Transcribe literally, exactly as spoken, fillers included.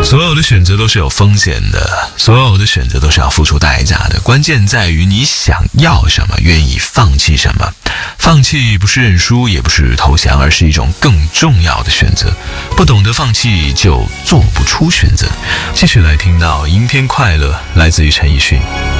所有的选择都是有风险的，所有的选择都是要付出代价的，关键在于你想要什么，愿意放弃什么。放弃不是认输，也不是投降，而是一种更重要的选择。不懂得放弃，就做不出选择。继续来听到《阴天快乐》，来自于陈奕迅。